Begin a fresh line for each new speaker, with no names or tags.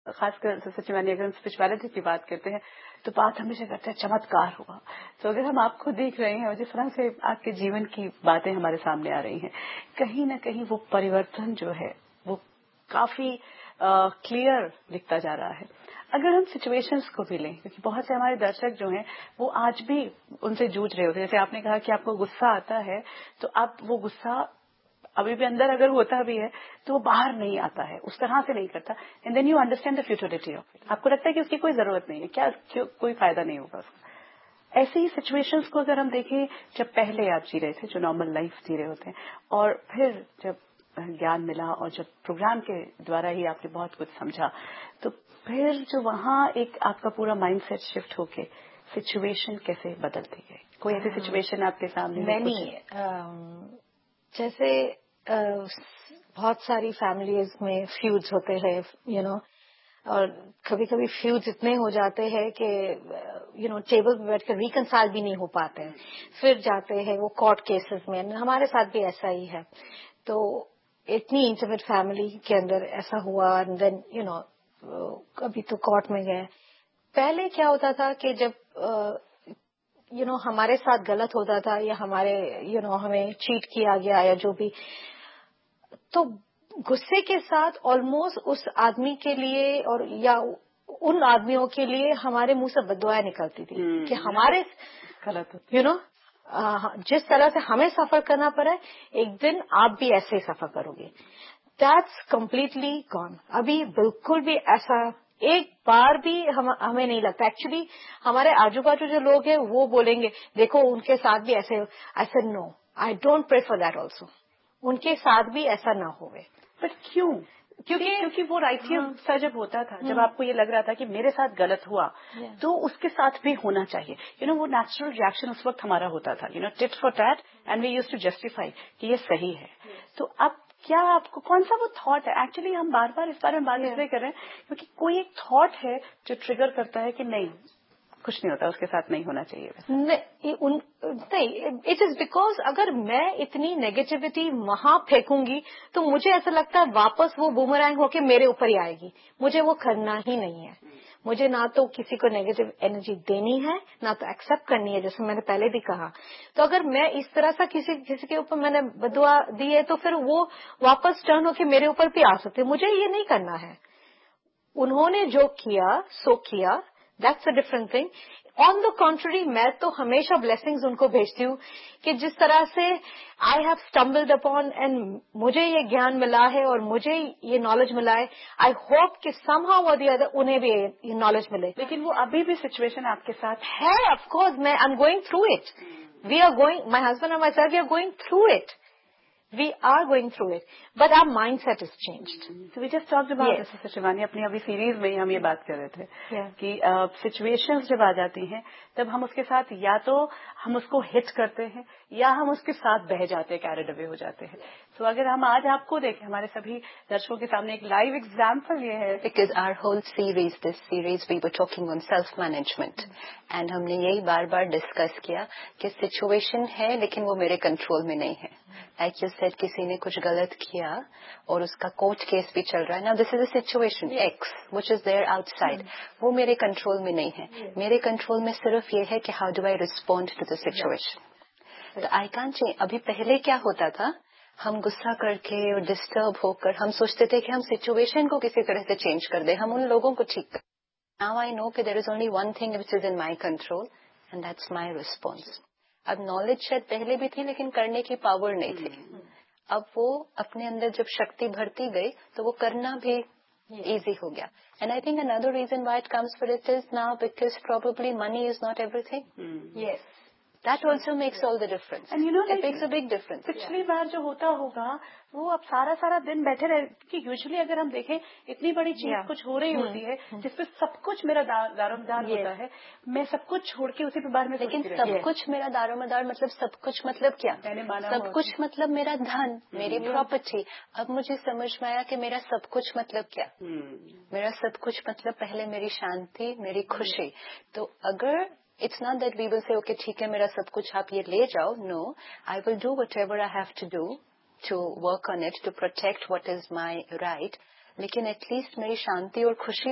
خاص کر سچی معنی اگر ہم اسپرچویلٹی کی بات کرتے ہیں تو بات ہمیشہ کرتے ہیں چمتکار ہوا. تو اگر ہم آپ کو دیکھ رہے ہیں جس طرح سے آپ کے جیون کی باتیں ہمارے سامنے آ رہی ہیں, کہیں نہ کہیں وہ پریورتن جو ہے وہ کافی کلیئر دکھتا جا رہا ہے. اگر ہم سچویشنز کو بھی لیں, کیونکہ بہت سے ہمارے درشک جو ہیں وہ آج بھی ان سے جوجھ رہے ہوتے ہیں. جیسے آپ نے کہا کہ آپ کو غصہ آتا ہے تو اب وہ غصہ ابھی بھی اندر اگر ہوتا بھی ہے تو وہ باہر نہیں آتا ہے, اس طرح سے نہیں کرتا. And then you understand the futility of it. آپ کو لگتا ہے کہ اس کی کوئی ضرورت نہیں ہے, کیا کوئی فائدہ نہیں ہوگا اس کا. ایسے ہی سچویشنز کو اگر ہم دیکھیں, جب پہلے آپ جی رہے تھے جو نارمل لائف جی رہے ہوتے ہیں, اور پھر جب گیان ملا اور جب پروگرام کے دوارا ہی آپ نے بہت کچھ سمجھا, تو پھر جو وہاں ایک آپ کا پورا مائنڈ سیٹ شفٹ ہو کے سچویشن کیسے بدلتی گئی؟ کوئی ایسی سچویشن آپ کے سامنے؟
جیسے بہت ساری فیملیز میں فیوڈز ہوتے ہیں, اور کبھی کبھی فیوڈز اتنے ہو جاتے ہیں کہ ٹیبل پہ بیٹھ کر ریکنسائل بھی نہیں ہو پاتے ہیں, پھر جاتے ہیں وہ کورٹ کیسز میں. ہمارے ساتھ بھی ایسا ہی ہے. تو اتنی انٹیمیٹ فیملی کے اندر ایسا ہوا, اینڈ دین ابھی تو کورٹ میں گئے. پہلے کیا ہوتا تھا کہ جب ہمارے ساتھ غلط ہوتا تھا یا ہمارے ہمیں چیٹ کیا گیا یا جو بھی, تو غصے کے ساتھ آلموسٹ اس آدمی کے لیے اور یا ان آدمیوں کے لیے ہمارے منہ سے بد دعائیں نکلتی تھی کہ ہمارے
غلط
جس طرح سے ہمیں سفر کرنا پڑا ایک دن آپ بھی ایسے ہی سفر کرو گے. That's completely gone. ابھی بالکل بھی ایسا ایک بار بھی ہمیں نہیں لگتا. ایکچولی ہمارے آجو بازو جو لوگ ہیں وہ بولیں گے دیکھو ان کے ساتھ بھی ایسے. I said no, I don't pray for that also. ان کے ساتھ بھی ایسا نہ ہوئے.
بٹ کیوں؟ کیونکہ وہ رائٹیو سا جب ہوتا تھا, جب آپ کو یہ لگ رہا تھا کہ میرے ساتھ غلط ہوا تو اس کے ساتھ بھی ہونا چاہیے. وہ نیچرل ریئیکشن اس وقت ہمارا ہوتا تھا, ٹٹ for tat, and we use to justify کہ یہ صحیح ہے. تو اب کیا آپ کو کون سا وہ تھاٹ ہے؟ ایکچولی ہم بار بار اس بارے میں بات اس لیے کر رہے ہیں کیونکہ کوئی ایک تھاٹ ہے جو ٹریگر کرتا ہے کہ نہیں کچھ نہیں ہوتا, اس کے ساتھ نہیں ہونا چاہیے.
نہیں, اٹ از بیکاز اگر میں اتنی نیگیٹیوٹی وہاں پھینکوں گی تو مجھے ایسا لگتا ہے واپس وہ بومرینگ ہو کے میرے اوپر ہی آئے گی. مجھے وہ کرنا ہی نہیں ہے. مجھے نہ تو کسی کو نیگیٹو انرجی دینی ہے نہ تو ایکسپٹ کرنی ہے, جیسے میں نے پہلے بھی کہا. تو اگر میں اس طرح سے کسی کے اوپر میں نے بددعا دی ہے تو پھر وہ واپس ٹرن ہو کے میرے اوپر بھی آ سکتے. مجھے یہ نہیں کرنا ہے. انہوں نے جو کیا سو کیا, that's a different thing. On the country میں تو ہمیشہ بلیسنگز ان کو بھیجتی ہوں کہ جس طرح سے آئی ہیو اسٹمبلڈ اپون اینڈ مجھے یہ گیان ملا ہے اور مجھے یہ نالج ملا ہے. آئی ہوپ کہ سم ہاؤ اور دی ادر انہیں بھی یہ نالج ملے.
لیکن وہ ابھی بھی سچویشن آپ کے ساتھ
ہے. آف کورس میں I am going through it. We are going, my husband and my self, we are going through it. We are going through it, but our mindset has changed.
So we just talked about this, Sister Shivani. اپنی ابھی series میں ہم یہ بات کر رہے تھے کہ سچویشنز جب آ جاتی ہیں تب ہم اس کے ساتھ یا تو ہم اس کو ہٹ کرتے ہیں یا ہم اس کے ساتھ بہہ جاتے ہیں, کیریڈ اوے ہو جاتے ہیں. سو اگر ہم آج آپ کو دیکھیں, ہمارے سبھی درشکوں کے سامنے ایک لائیو ایگزامپل یہ ہے.
Because our whole series, this series we were talking on self management, and ہم نے یہی بار بار ڈسکس کیا کہ سچویشن ہے لیکن وہ میرے کنٹرول میں نہیں ہے. لائک یو سیڈ, کسی نے کچھ غلط کیا اور اس کا کورٹ کیس بھی چل رہا ہے. نا دس از a situation x which is there out side. وہ میرے کنٹرول میں نہیں ہے. میرے کنٹرول میں صرف یہ ہے کہ how do I respond to the situation. I can't change. ابھی پہلے کیا ہوتا تھا, ہم غصہ کر کے اور ڈسٹرب ہو کر ہم سوچتے تھے کہ ہم سچویشن کو کسی طرح سے چینج کر دیں, ہم ان لوگوں کو ٹھیک کر. ناؤ آئی نو کہ دیر is only one thing which is in my control and that's my response. اب نالج شاید پہلے بھی تھی لیکن کرنے کی پاور نہیں تھی. اب وہ اپنے اندر جب شکتی بڑھتی گئی تو وہ کرنا بھی ایزی ہو گیا. And I think another reason why it comes for it is now because probably money is not everything.
Yes.
That also makes all the difference.
And
it makes a big difference.
پچھلی بار جو ہوتا ہوگا وہ اب سارا دن بیٹھے رہے, کہ یوزلی اگر ہم دیکھیں اتنی بڑی چیز کچھ ہو رہی ہوتی ہے جس پہ سب کچھ میرا دار و مدار ہوتا ہے, میں سب کچھ چھوڑ کے اسی پہ بار میں.
لیکن سب کچھ میرا دار و مدار مطلب سب کچھ مطلب کیا؟ سب کچھ مطلب میرا دھن, میری پراپرٹی. اب مجھے سمجھ میں آیا کہ میرا سب کچھ مطلب کیا. میرا سب کچھ مطلب پہلے میری شانتی, میری خوشی. تو اگر It's not that we will say, okay, ٹھیک ہے میرا سب کچھ آپ یہ لے جاؤ. No, I will do whatever I have to do to work on it, to protect what is my right. لیکن at least میری شانتی اور خوشی